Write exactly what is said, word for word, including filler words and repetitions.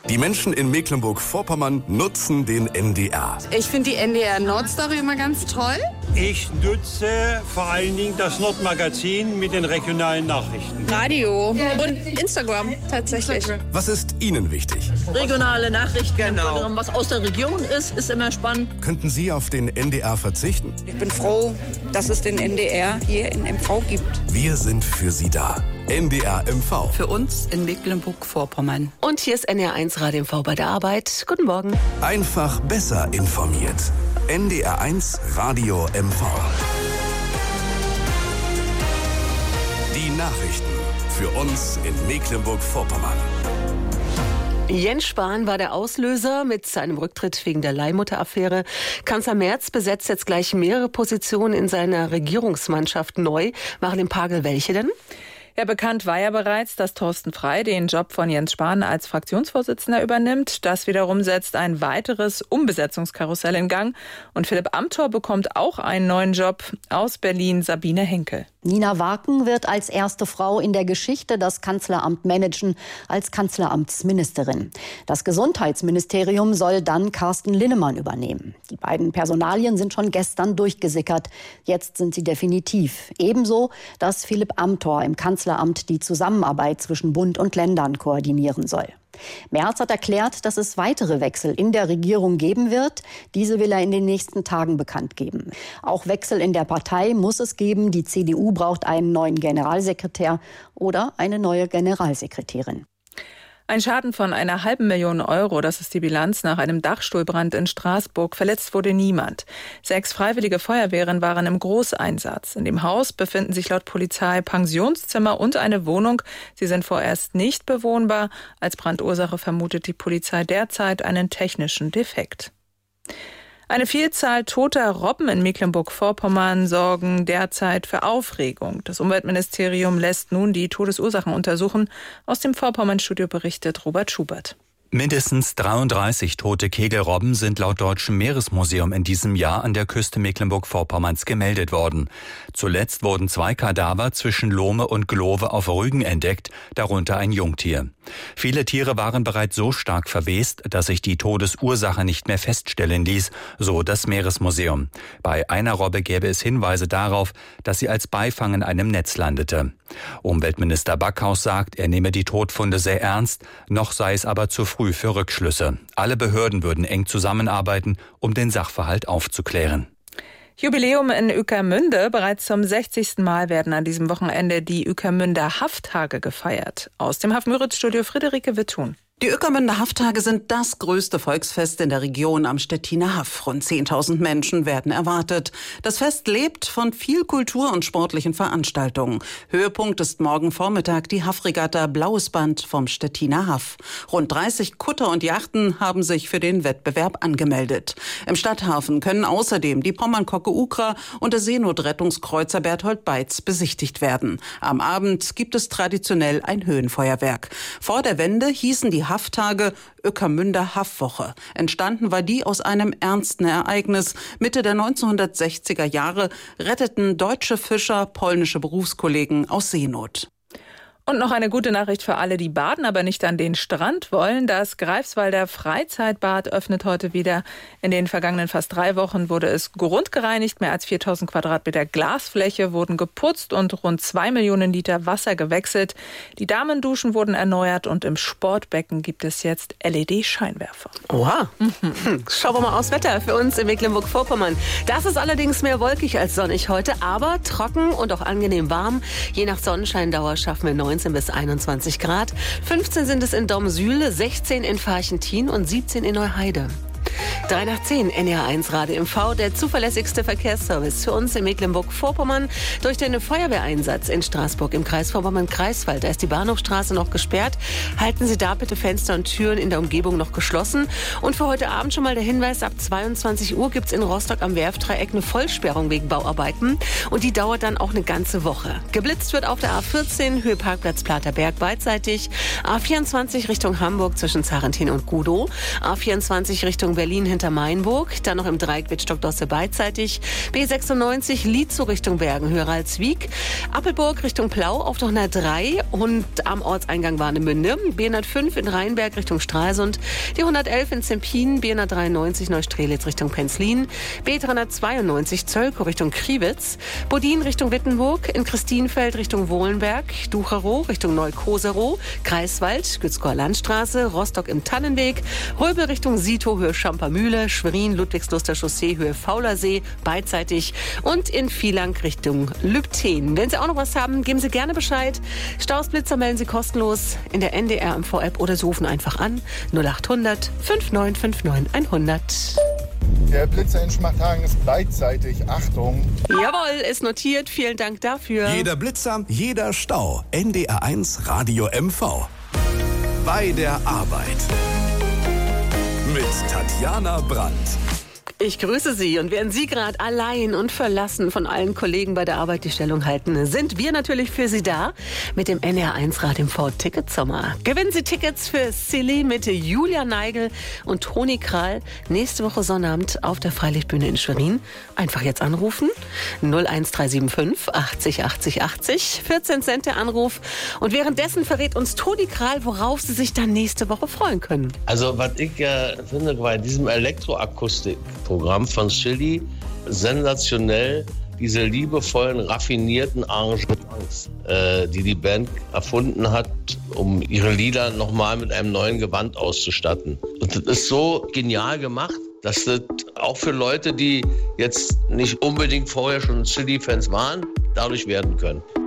Die Menschen in Mecklenburg-Vorpommern nutzen den N D R. Ich finde die N D R Nordstory immer ganz toll. Ich nutze vor allen Dingen das Nordmagazin mit den regionalen Nachrichten. Radio und Instagram tatsächlich. Was ist Ihnen wichtig? Regionale Nachrichten, genau. Was aus der Region ist, ist immer spannend. Könnten Sie auf den N D R verzichten? Ich bin froh, dass es den N D R hier in M V gibt. Wir sind für Sie da. N D R M V. Für uns in Mecklenburg-Vorpommern. Und hier ist N D R eins Radio M V bei der Arbeit. Guten Morgen. Einfach besser informiert. N D R eins Radio M V. Die Nachrichten für uns in Mecklenburg-Vorpommern. Jens Spahn war der Auslöser mit seinem Rücktritt wegen der Leihmutter-Affäre. Kanzler Merz besetzt jetzt gleich mehrere Positionen in seiner Regierungsmannschaft neu. Marlene Pagel, welche denn? Ja, bekannt war ja bereits, dass Thorsten Frey den Job von Jens Spahn als Fraktionsvorsitzender übernimmt. Das wiederum setzt ein weiteres Umbesetzungskarussell in Gang. Und Philipp Amthor bekommt auch einen neuen Job. Aus Berlin Sabine Henkel. Nina Waken wird als erste Frau in der Geschichte das Kanzleramt managen, als Kanzleramtsministerin. Das Gesundheitsministerium soll dann Carsten Linnemann übernehmen. Die beiden Personalien sind schon gestern durchgesickert. Jetzt sind sie definitiv. Ebenso, dass Philipp Amthor im Kanzleramt die Zusammenarbeit zwischen Bund und Ländern koordinieren soll. Merz hat erklärt, dass es weitere Wechsel in der Regierung geben wird. Diese will er in den nächsten Tagen bekannt geben. Auch Wechsel in der Partei muss es geben. Die C D U braucht einen neuen Generalsekretär oder eine neue Generalsekretärin. Ein Schaden von einer halben Million Euro, das ist die Bilanz nach einem Dachstuhlbrand in Straßburg. Verletzt wurde niemand. Sechs freiwillige Feuerwehren waren im Großeinsatz. In dem Haus befinden sich laut Polizei Pensionszimmer und eine Wohnung. Sie sind vorerst nicht bewohnbar. Als Brandursache vermutet die Polizei derzeit einen technischen Defekt. Eine Vielzahl toter Robben in Mecklenburg-Vorpommern sorgen derzeit für Aufregung. Das Umweltministerium lässt nun die Todesursachen untersuchen. Aus dem Vorpommern-Studio berichtet Robert Schubert. Mindestens dreiunddreißig tote Kegelrobben sind laut Deutschem Meeresmuseum in diesem Jahr an der Küste Mecklenburg-Vorpommerns gemeldet worden. Zuletzt wurden zwei Kadaver zwischen Lohme und Glove auf Rügen entdeckt, darunter ein Jungtier. Viele Tiere waren bereits so stark verwest, dass sich die Todesursache nicht mehr feststellen ließ, so das Meeresmuseum. Bei einer Robbe gäbe es Hinweise darauf, dass sie als Beifang in einem Netz landete. Umweltminister Backhaus sagt, er nehme die Todfunde sehr ernst, noch sei es aber zu früh für Rückschlüsse. Alle Behörden würden eng zusammenarbeiten, um den Sachverhalt aufzuklären. Jubiläum in Ueckermünde. Bereits zum sechzigsten Mal werden an diesem Wochenende die Ueckermünder Hafftage gefeiert. Aus dem Haff-Müritz-Studio Friederike Wittun. Die Ueckermünder Hafftage sind das größte Volksfest in der Region am Stettiner Haff. Rund zehntausend Menschen werden erwartet. Das Fest lebt von viel Kultur und sportlichen Veranstaltungen. Höhepunkt ist morgen Vormittag die Haffregatta Blaues Band vom Stettiner Haff. Rund dreißig Kutter und Yachten haben sich für den Wettbewerb angemeldet. Im Stadthafen können außerdem die Pommern-Kocke Ukra und der Seenotrettungskreuzer Berthold Beitz besichtigt werden. Am Abend gibt es traditionell ein Höhenfeuerwerk. Vor der Wende hießen die Hafftage Ueckermünder Haffwoche. Entstanden war die aus einem ernsten Ereignis. Mitte der neunzehnhundertsechziger Jahre retteten deutsche Fischer polnische Berufskollegen aus Seenot. Und noch eine gute Nachricht für alle, die baden, aber nicht an den Strand wollen. Das Greifswalder Freizeitbad öffnet heute wieder. In den vergangenen fast drei Wochen wurde es grundgereinigt. Mehr als viertausend Quadratmeter Glasfläche wurden geputzt und rund zwei Millionen Liter Wasser gewechselt. Die Damenduschen wurden erneuert und im Sportbecken gibt es jetzt L E D-Scheinwerfer. Oha. Mhm. Schauen wir mal aufs Wetter für uns in Mecklenburg-Vorpommern. Das ist allerdings mehr wolkig als sonnig heute, aber trocken und auch angenehm warm. Je nach Sonnenscheindauer schaffen wir neunzehn bis einundzwanzig Grad. fünfzehn sind es in Domsühle, sechzehn in Farchentin und siebzehn in Neuheide. drei nach zehn, N D R eins Radio M V, der zuverlässigste Verkehrsservice für uns in Mecklenburg-Vorpommern. Durch den Feuerwehreinsatz in Straßburg im Kreis Vorpommern-Greifswald, da ist die Bahnhofstraße noch gesperrt. Halten Sie da bitte Fenster und Türen in der Umgebung noch geschlossen. Und für heute Abend schon mal der Hinweis, ab zweiundzwanzig Uhr gibt es in Rostock am Werftdreieck eine Vollsperrung wegen Bauarbeiten. Und die dauert dann auch eine ganze Woche. Geblitzt wird auf der A vierzehn, Höhe Parkplatz Platerberg beidseitig. A vierundzwanzig Richtung Hamburg zwischen Zarentin und Gudow. A vierundzwanzig Richtung Berlin Berlin hinter Mainburg. Dann noch im Dreieck Wittstock-Dosse beidseitig. B sechsundneunzig Lietzow Richtung Bergen, höher als Wiek. Appelburg Richtung Plau auf der hundertdrei und am Ortseingang Warnemünde. B hundertfünf in Rheinberg Richtung Stralsund. Die hundertelf in Zempin. B hundertdreiundneunzig Neustrelitz Richtung Penzlin. B dreihundertzweiundneunzig Zölkow Richtung Kriwitz. Bodin Richtung Wittenburg. In Christienfeld Richtung Wohlenberg. Ducherow Richtung Neukoserow. Greifswald, Gützkower Landstraße. Rostock im Tannenweg. Röbel Richtung Sito, Höhe Schampermühle. Schwerin, Ludwigsluster Chaussee, Höhe Faulersee, beidseitig. Und in Vielang Richtung Lübten. Wenn Sie auch noch was haben, geben Sie gerne Bescheid. Stausblitzer melden Sie kostenlos in der N D R M V-App oder Sie rufen einfach an null achthundert fünfundneunzig neunundfünfzig hundert. Der Blitzer in Schmachthagen ist beidseitig. Achtung! Jawohl, ist notiert. Vielen Dank dafür. Jeder Blitzer, jeder Stau. N D R eins Radio M V. Bei der Arbeit. Mit Tatjana Brandt. Ich grüße Sie, und während Sie gerade allein und verlassen von allen Kollegen bei der Arbeit die Stellung halten, sind wir natürlich für Sie da mit dem N D R eins Radio M V Ticketsommer. Gewinnen Sie Tickets für Silly mit Julia Neigel und Toni Kral nächste Woche Sonnabend auf der Freilichtbühne in Schwerin. Einfach jetzt anrufen. null eins drei sieben fünf achtzig achtzig achtzig. vierzehn Cent der Anruf. Und währenddessen verrät uns Toni Kral, worauf Sie sich dann nächste Woche freuen können. Also was ich äh, finde, bei diesem Elektroakustik Programm von Chili sensationell, diese liebevollen, raffinierten Arrangements, äh, die die Band erfunden hat, um ihre Lieder nochmal mit einem neuen Gewand auszustatten. Und das ist so genial gemacht, dass das auch für Leute, die jetzt nicht unbedingt vorher schon Chili-Fans waren, dadurch werden können.